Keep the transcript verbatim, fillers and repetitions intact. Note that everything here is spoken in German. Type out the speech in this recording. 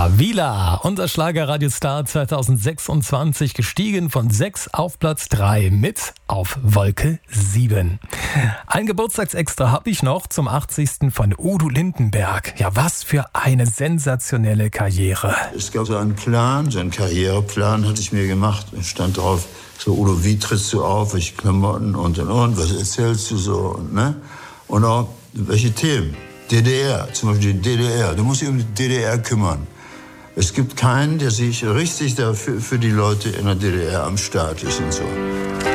Ja, Vila, unser Schlager-Radiostar zweitausendsechsundzwanzig, gestiegen von sechs auf Platz drei mit auf Wolke sieben. Ein Geburtstagsextra habe ich noch zum achtzigsten von Udo Lindenberg. Ja, was für eine sensationelle Karriere. Es gab so einen Plan, so einen Karriereplan hatte ich mir gemacht. Da stand drauf, so Udo, wie trittst du auf, welche Klamotten und und und, was erzählst du so, ne? Und auch welche Themen. D D R, zum Beispiel die D D R. Du musst dich um die D D R kümmern. Es gibt keinen, der sich richtig dafür für die Leute in der D D R am Start ist und so.